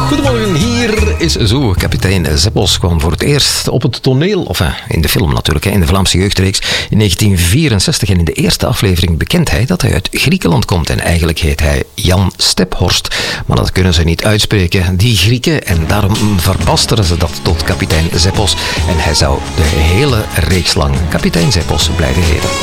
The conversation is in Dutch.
Goedemorgen, hier is zo. Kapitein Zeppels kwam voor het eerst op het toneel, of in de film natuurlijk, in de Vlaamse jeugdreeks in 1964. En in de eerste aflevering bekent hij dat hij uit Griekenland komt. En eigenlijk heet hij Jan Stephorst. Maar dat kunnen ze niet uitspreken, die Grieken. En daarom verbasteren ze dat tot kapitein Zeppels. En hij zou de hele reeks lang kapitein Zeppels blijven heten.